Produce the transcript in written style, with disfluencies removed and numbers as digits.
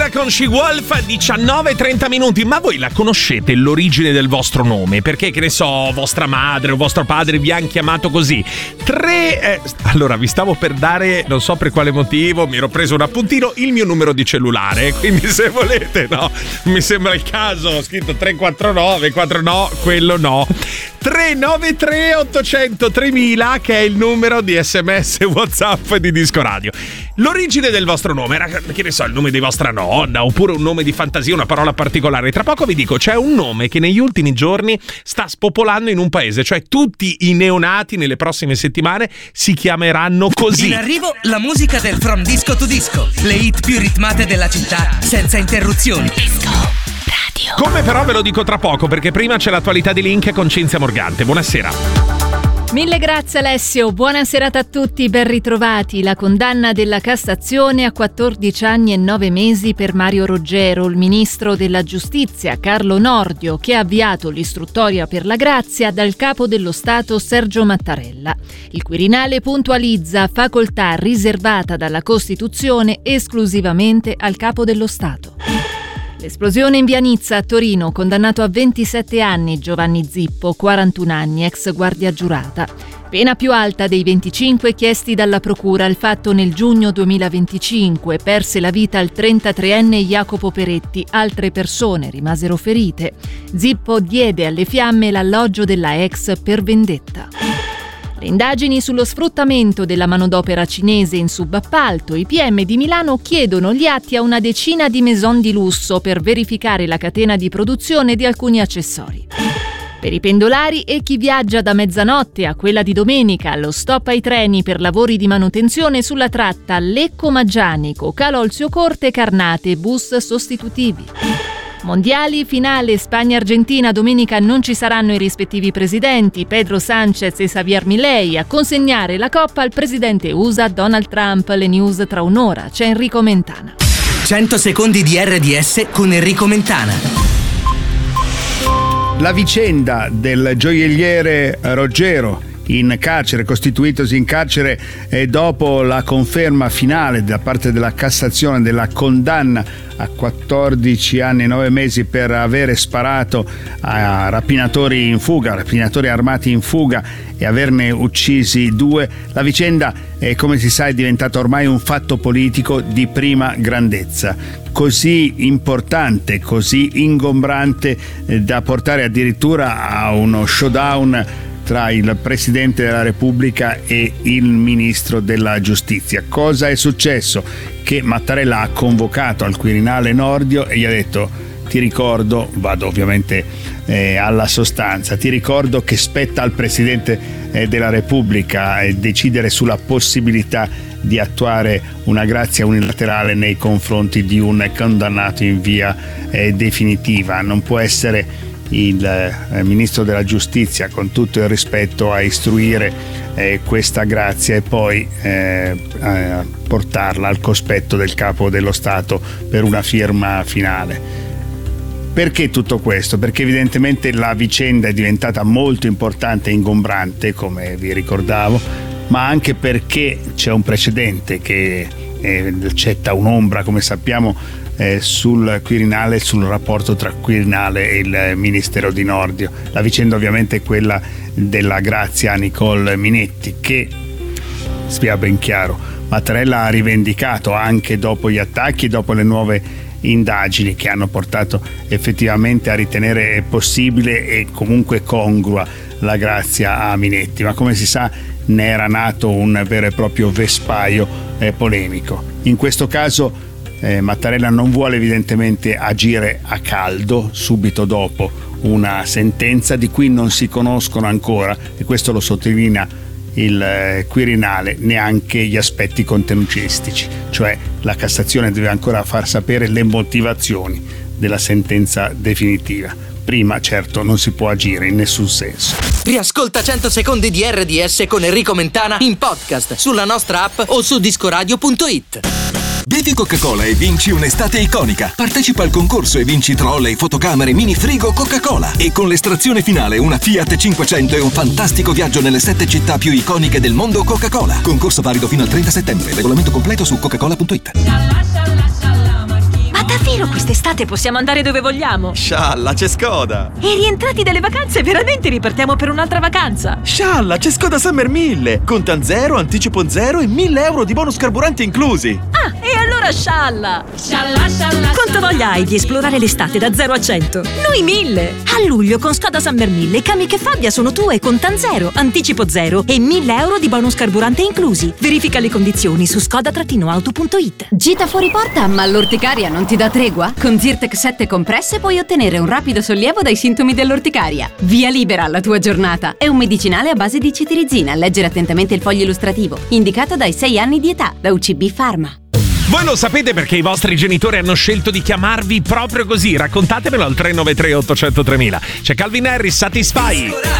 Shakira con She Wolf, 19:30 minuti. Ma voi la conoscete l'origine del vostro nome? Perché, che ne so, vostra madre o vostro padre vi hanno chiamato così? Allora, vi stavo per dare, non so per quale motivo, mi ero preso un appuntino, il mio numero di cellulare. Quindi se volete, no, mi sembra il caso, ho scritto 349, 4 no, quello no. 393 800 3000, che è il numero di SMS WhatsApp di Disco Radio. L'origine del vostro nome era, che ne so, il nome di vostra nonna, oppure un nome di fantasia, una parola particolare. Tra poco vi dico, c'è un nome che negli ultimi giorni sta spopolando in un paese, cioè tutti i neonati nelle prossime settimane si chiameranno così. In arrivo la musica del From Disco to Disco, le hit più ritmate della città senza interruzioni. Disco Radio. Come però ve lo dico tra poco, perché prima c'è l'attualità di Link con Cinzia Morgante. Buonasera. Mille grazie Alessio, buona serata a tutti, ben ritrovati. La condanna della Cassazione a 14 anni e 9 mesi per Mario Roggero, il ministro della Giustizia Carlo Nordio, che ha avviato l'istruttoria per la grazia dal capo dello Stato Sergio Mattarella. Il Quirinale puntualizza facoltà riservata dalla Costituzione esclusivamente al capo dello Stato. L'esplosione in via Nizza a Torino, condannato a 27 anni Giovanni Zippo, 41 anni, ex guardia giurata. Pena più alta dei 25 chiesti dalla procura. Il fatto nel giugno 2025. Perse la vita il 33enne Jacopo Peretti. Altre persone rimasero ferite. Zippo diede alle fiamme l'alloggio della ex per vendetta. Le indagini sullo sfruttamento della manodopera cinese in subappalto. I PM di Milano chiedono gli atti a una decina di maison di lusso per verificare la catena di produzione di alcuni accessori. Per i pendolari e chi viaggia da mezzanotte a quella di domenica, lo stop ai treni per lavori di manutenzione sulla tratta Lecco-Maggianico, Calolzio-Corte-Carnate, bus sostitutivi. Mondiali, finale Spagna-Argentina, domenica non ci saranno i rispettivi presidenti, Pedro Sánchez e Javier Milei, a consegnare la coppa al presidente USA Donald Trump. Le news tra un'ora, c'è Enrico Mentana. 100 secondi di RDS con Enrico Mentana. La vicenda del gioielliere Roggero in carcere, costituitosi in carcere dopo la conferma finale da parte della Cassazione della condanna a 14 anni e 9 mesi per avere sparato a rapinatori armati in fuga e averne uccisi 2. La vicenda, come si sa, è diventata ormai un fatto politico di prima grandezza, così importante, così ingombrante da portare addirittura a uno showdown tra il Presidente della Repubblica e il Ministro della Giustizia. Cosa è successo? Che Mattarella ha convocato al Quirinale Nordio e gli ha detto: ti ricordo, vado ovviamente alla sostanza, ti ricordo che spetta al Presidente della Repubblica decidere sulla possibilità di attuare una grazia unilaterale nei confronti di un condannato in via definitiva. Non può essere il Ministro della Giustizia, con tutto il rispetto, a istruire questa grazia e poi portarla al cospetto del Capo dello Stato per una firma finale. Perché tutto questo? Perché evidentemente la vicenda è diventata molto importante e ingombrante, come vi ricordavo, ma anche perché c'è un precedente che getta un'ombra, come sappiamo, sul Quirinale, sul rapporto tra Quirinale e il Ministero di Nordio. La vicenda ovviamente è quella della grazia a Nicole Minetti, che, sia ben chiaro, Mattarella ha rivendicato anche dopo gli attacchi, dopo le nuove indagini che hanno portato effettivamente a ritenere possibile e comunque congrua la grazia a Minetti, ma come si sa ne era nato un vero e proprio vespaio polemico. In questo caso Mattarella non vuole evidentemente agire a caldo subito dopo una sentenza di cui non si conoscono ancora, e questo lo sottolinea il Quirinale, neanche gli aspetti contenutistici, cioè la Cassazione deve ancora far sapere le motivazioni della sentenza definitiva. Prima, certo, non si può agire in nessun senso. Riascolta 100 secondi di RDS con Enrico Mentana in podcast sulla nostra app o su discoradio.it. Bevi Coca-Cola e vinci un'estate iconica. Partecipa al concorso e vinci trolley, fotocamere, mini frigo Coca-Cola. E con l'estrazione finale una Fiat 500 e un fantastico viaggio nelle 7 città più iconiche del mondo Coca-Cola. Concorso valido fino al 30 settembre. Regolamento completo su coca-cola.it. Ma D'estate possiamo andare dove vogliamo. Scialla, c'è Skoda. E rientrati dalle vacanze, veramente ripartiamo per un'altra vacanza. Scialla, c'è Skoda Summer 1000. Contan zero, anticipo zero e 1.000 euro di bonus carburante inclusi. Ah, e allora scialla. Scialla, scialla. Quanta voglia hai di esplorare l'estate da 0 a 100? Noi 1000. A luglio con Skoda Summer 1000 Kamiq e Fabia sono tue, contan zero, anticipo zero e 1.000 euro di bonus carburante inclusi. Verifica le condizioni su skoda-auto.it. Gita fuori porta, ma l'orticaria non ti dà tregua? Con Zyrtec 7 compresse puoi ottenere un rapido sollievo dai sintomi dell'orticaria. Via libera alla tua giornata. È un medicinale a base di cetirizina. Leggere attentamente il foglio illustrativo. Indicato dai 6 anni di età da UCB Pharma. Voi lo sapete perché i vostri genitori hanno scelto di chiamarvi proprio così? Raccontatemelo al 393 800 3000. C'è Calvin Harris, Satisfy.